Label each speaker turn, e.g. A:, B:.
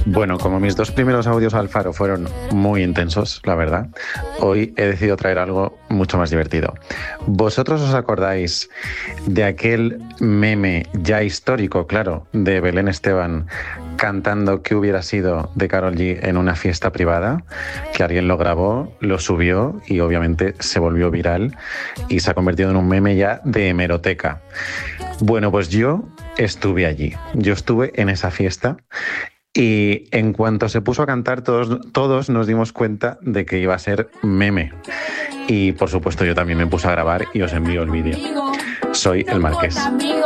A: Bueno, como mis dos primeros audios al Faro fueron muy intensos, la verdad, hoy he decidido traer algo mucho más divertido. ¿Vosotros os acordáis de aquel meme ya histórico, claro, de Belén Esteban cantando "qué hubiera sido" de Karol G en una fiesta privada? Que alguien lo grabó, lo subió y obviamente se volvió viral y se ha convertido en un meme ya de hemeroteca. Bueno, pues yo estuve allí, yo estuve en esa fiesta y en cuanto se puso a cantar, todos nos dimos cuenta de que iba a ser meme. Y por supuesto yo también me puse a grabar y os envío el vídeo. Soy el Marqués.